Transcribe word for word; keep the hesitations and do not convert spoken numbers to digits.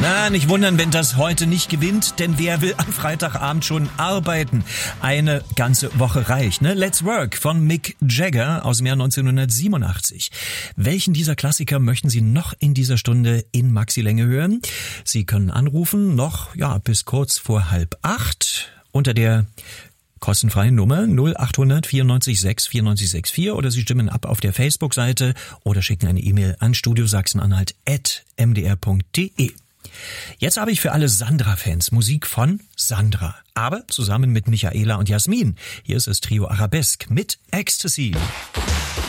Na, nicht wundern, wenn das heute nicht gewinnt, denn wer will am Freitagabend schon arbeiten? Eine ganze Woche reicht, ne? Let's Work von Mick Jagger aus dem Jahr neunzehnhundertsiebenundachtzig. Welchen dieser Klassiker möchten Sie noch in dieser Stunde in Maxi-Länge hören? Sie können anrufen, noch ja bis kurz vor halb acht unter der kostenfreie Nummer null achthundert vierundneunzig sechs vierundneunzig sechs vier oder Sie stimmen ab auf der Facebook-Seite oder schicken eine E-Mail an studiosachsenanhalt at m d r punkt d e. Jetzt habe ich für alle Sandra-Fans Musik von Sandra, aber zusammen mit Michaela und Jasmin. Hier ist das Trio Arabesque mit Ecstasy.